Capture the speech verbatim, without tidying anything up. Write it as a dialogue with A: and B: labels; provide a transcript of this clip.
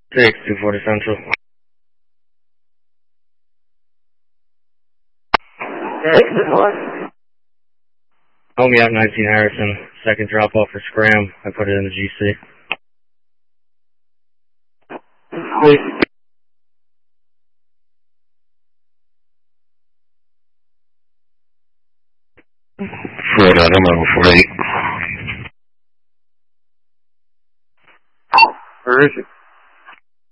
A: six, two forty Central.
B: six what?
A: Help me out, nineteen Harrison. Second drop off for Scram. I put it in the G C.
B: Wait.
C: Four dot eleven four eight.
B: Where is it?